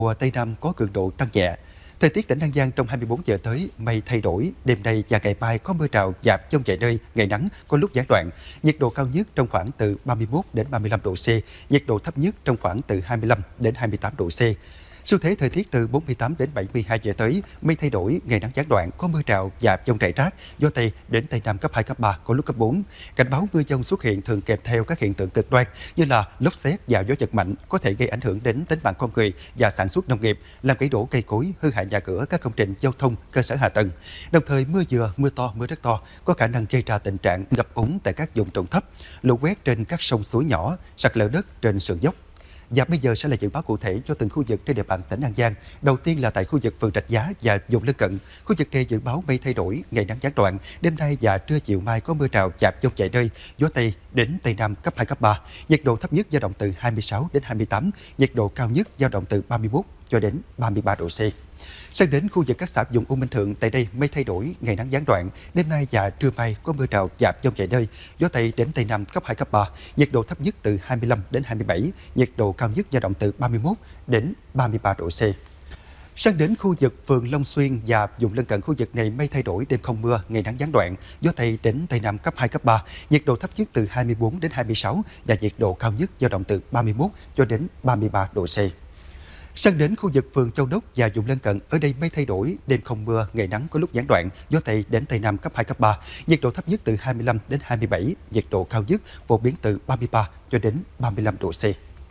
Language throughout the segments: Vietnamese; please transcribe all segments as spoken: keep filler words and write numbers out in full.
Mùa Tây Nam có cường độ tăng nhẹ. Thời tiết tỉnh An Giang trong hai mươi bốn giờ tới, mây thay đổi, đêm nay và ngày mai có mưa rào rải rác vài nơi, ngày nắng, có lúc gián đoạn. Nhiệt độ cao nhất trong khoảng từ ba mươi mốt đến ba mươi lăm độ C, nhiệt độ thấp nhất trong khoảng từ hai mươi lăm đến hai mươi tám độ C. Xu thế thời tiết từ bốn mươi tám đến bảy mươi hai giờ tới, mây thay đổi, ngày nắng gián đoạn, có mưa rào và dông rải rác, gió Tây đến Tây Nam cấp hai, cấp ba, có lúc cấp bốn. Cảnh báo mưa dông xuất hiện thường kèm theo các hiện tượng cực đoan như là lốc sét và gió giật mạnh có thể gây ảnh hưởng đến tính mạng con người và sản xuất nông nghiệp, làm gãy đổ cây cối, hư hại nhà cửa, các công trình giao thông, cơ sở hạ tầng. Đồng thời mưa vừa, mưa to, mưa rất to có khả năng gây ra tình trạng ngập úng tại các vùng trũng thấp, lũ quét trên các sông suối nhỏ, sạt lở đất trên sườn dốc. Và bây giờ sẽ là dự báo cụ thể cho từng khu vực trên địa bàn tỉnh An Giang. Đầu tiên là tại khu vực phường Rạch Giá và vùng lân cận. Khu vực này dự báo mây thay đổi, ngày nắng gián đoạn. Đêm nay và trưa chiều mai có mưa rào rải rác vài nơi, gió Tây đến Tây Nam cấp hai, cấp ba. Nhiệt độ thấp nhất dao động từ hai mươi sáu đến hai mươi tám, nhiệt độ cao nhất dao động từ ba mươi mốt cho đến ba mươi ba độ C. Sang đến khu vực các xã vùng U Minh Thượng, tại đây mây thay đổi, ngày nắng gián đoạn. Đêm nay và trưa mai có mưa rào rải rác vài nơi, gió Tây đến Tây Nam cấp hai, cấp ba. Nhiệt độ thấp nhất từ hai mươi lăm đến hai mươi bảy, nhiệt độ cao nhất dao động từ ba mươi mốt đến ba mươi ba độ C. Sang đến khu vực phường Long Xuyên và vùng lân cận, khu vực này mây thay đổi, đêm không mưa, ngày nắng gián đoạn, gió Tây đến Tây Nam cấp hai, cấp ba, nhiệt độ thấp nhất từ hai mươi bốn đến hai mươi sáu và nhiệt độ cao nhất dao động từ ba mươi mốt cho đến ba mươi ba độ C. Sang đến khu vực phường Châu Đốc và vùng lân cận, ở đây mây thay đổi, đêm không mưa, ngày nắng có lúc gián đoạn, gió Tây đến Tây Nam cấp hai, cấp ba, nhiệt độ thấp nhất từ hai mươi lăm đến hai mươi bảy, nhiệt độ cao nhất phổ biến từ ba mươi ba cho đến ba mươi lăm độ C.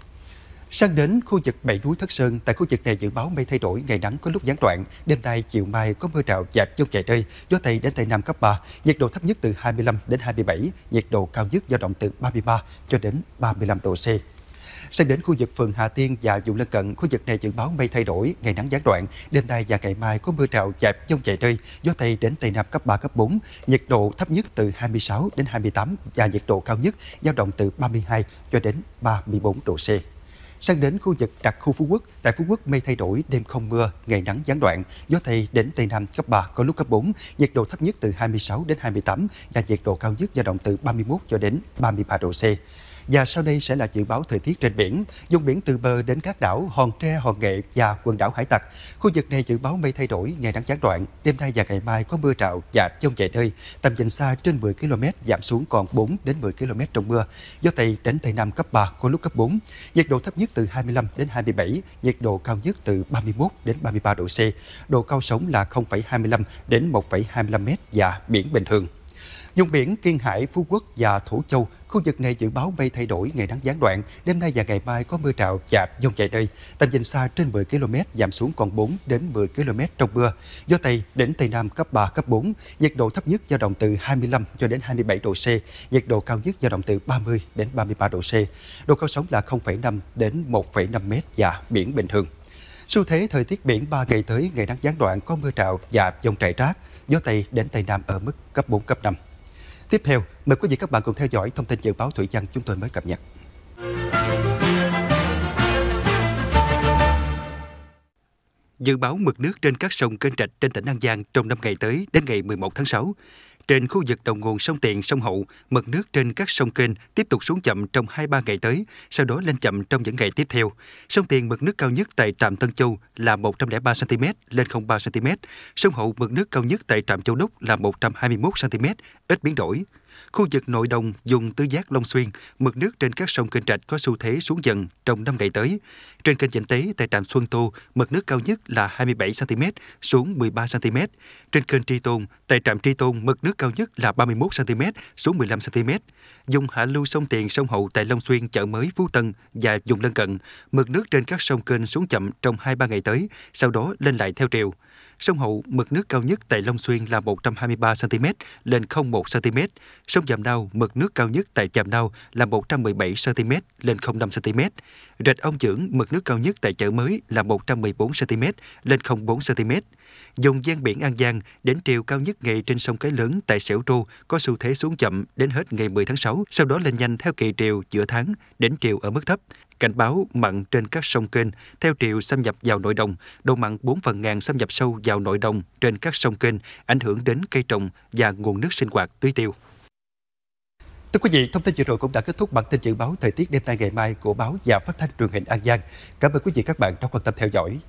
Sang đến khu vực Bảy Núi Thất Sơn, tại khu vực này dự báo mây thay đổi, ngày nắng có lúc gián đoạn, đêm nay chiều mai có mưa rào rải rác vài nơi, gió Tây đến Tây Nam cấp ba, nhiệt độ thấp nhất từ hai mươi lăm đến hai mươi bảy, nhiệt độ cao nhất dao động từ ba mươi ba cho đến ba mươi lăm độ C. Sang đến khu vực phường Hà Tiên và vùng lân cận, khu vực này dự báo mây thay đổi, ngày nắng gián đoạn, đêm nay và ngày mai có mưa rào rải rác vài nơi, gió Tây đến Tây Nam cấp ba, cấp bốn, nhiệt độ thấp nhất từ hai mươi sáu đến hai mươi tám và nhiệt độ cao nhất dao động từ ba mươi hai cho đến ba mươi bốn độ C. Sang đến khu vực đặc khu Phú Quốc, tại Phú Quốc mây thay đổi, đêm không mưa, ngày nắng gián đoạn, gió Tây đến Tây Nam cấp ba, có lúc cấp bốn, nhiệt độ thấp nhất từ hai mươi sáu đến hai mươi tám và nhiệt độ cao nhất dao động từ ba mươi mốt cho đến ba mươi ba độ C. Và sau đây sẽ là dự báo thời tiết trên biển. Vùng biển từ bờ đến các đảo Hòn Tre, Hòn Nghệ và quần đảo Hải Tặc. Khu vực này dự báo mây thay đổi, ngày nắng gián đoạn. Đêm nay và ngày mai có mưa rào rải rác vài nơi. Tầm nhìn xa trên mười ki lô mét, giảm xuống còn bốn đến mười ki lô mét trong mưa. Gió Tây đến Tây Nam cấp ba, có lúc cấp bốn. Nhiệt độ thấp nhất từ hai mươi lăm đến hai mươi bảy, nhiệt độ cao nhất từ ba mươi mốt đến ba mươi ba độ C. Độ cao sóng là không phẩy hai mươi lăm đến một phẩy hai mươi lăm mét và biển bình thường. Vùng biển Kiên Hải, Phú Quốc và Thổ Châu, khu vực này dự báo mây thay đổi, ngày nắng gián đoạn. Đêm nay và ngày mai có mưa rào rải rác vài nơi. Tầm nhìn xa trên mười ki lô mét, giảm xuống còn bốn đến mười ki lô mét trong mưa. Gió Tây đến Tây Nam cấp ba, cấp bốn. Nhiệt độ thấp nhất dao động từ hai mươi lăm cho đến hai mươi bảy độ C. Nhiệt độ cao nhất dao động từ ba mươi đến ba mươi ba độ C. Độ cao sóng là không phẩy năm đến một phẩy năm mét và biển bình thường. Xu thế thời tiết biển ba ngày tới, ngày nắng gián đoạn, có mưa rào và dông rải rác. Gió Tây đến Tây Nam ở mức cấp bốn, cấp năm. Tiếp theo, mời quý vị các bạn cùng theo dõi thông tin dự báo thủy văn chúng tôi mới cập nhật. Dự báo mực nước trên các sông kênh rạch trên tỉnh An Giang trong năm ngày tới đến ngày mười một tháng sáu. Trên khu vực đầu nguồn sông Tiền, sông Hậu, mực nước trên các sông kênh tiếp tục xuống chậm trong hai ba ngày tới, sau đó lên chậm trong những ngày tiếp theo. Sông Tiền mực nước cao nhất tại trạm Tân Châu là một trăm lẻ ba xăng ti mét, lên không ba xăng ti mét. Sông Hậu mực nước cao nhất tại trạm Châu Đốc là một trăm hai mươi mốt xăng ti mét, ít biến đổi. Khu vực nội đồng, vùng Tứ Giác, Long Xuyên, mực nước trên các sông kênh rạch có xu thế xuống dần trong năm ngày tới. Trên kênh Vĩnh Tế tại trạm Xuân Tô, mực nước cao nhất là hai mươi bảy xăng ti mét, xuống mười ba xăng ti mét. Trên kênh Tri Tôn, tại trạm Tri Tôn, mực nước cao nhất là ba mươi mốt xăng ti mét, xuống mười lăm xăng ti mét. Vùng hạ lưu sông Tiền, sông Hậu tại Long Xuyên, Chợ Mới, Phú Tân và vùng lân cận, mực nước trên các sông kênh xuống chậm trong hai ba ngày tới, sau đó lên lại theo triều. Sông Hậu, mực nước cao nhất tại Long Xuyên là một trăm hai mươi ba xăng ti mét, lên không một xăng ti mét. Sông Vàm Nao, mực nước cao nhất tại Vàm Nao là một trăm mười bảy xăng ti mét, lên không năm xăng ti mét. Rạch Ông Chưởng, mực nước cao nhất tại Chợ Mới là một trăm mười bốn xăng ti mét, lên không bốn xăng ti mét. Vùng ven biển An Giang, đỉnh triều cao nhất ngày trên sông Cái Lớn tại Sẻo Trô có xu thế xuống chậm đến hết ngày mười tháng sáu, sau đó lên nhanh theo kỳ triều giữa tháng, đỉnh triều ở mức thấp. Cảnh báo mặn trên các sông kênh theo triều xâm nhập vào nội đồng, độ mặn bốn phần ngàn xâm nhập sâu vào nội đồng trên các sông kênh, ảnh hưởng đến cây trồng và nguồn nước sinh hoạt tưới tiêu. Thưa quý vị, thông tin vừa rồi cũng đã kết thúc bản tin dự báo thời tiết đêm nay ngày mai của báo và phát thanh truyền hình An Giang. Cảm ơn quý vị các bạn đã quan tâm theo dõi.